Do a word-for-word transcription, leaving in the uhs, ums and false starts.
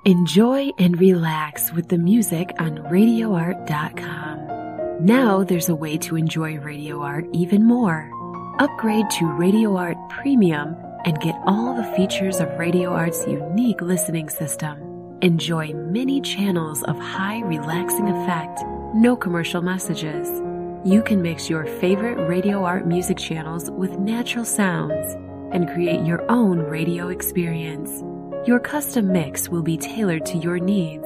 Enjoy and relax with the music on radio art dot com. Now there's a way to enjoy Radio Art even more. Upgrade to Radio Art Premium and get all the features of Radio Art's unique listening system. Enjoy many channels of high relaxing effect, no commercial messages. You can mix your favorite Radio Art music channels with natural sounds and create your own radio experience. Your custom mix will be tailored to your needs.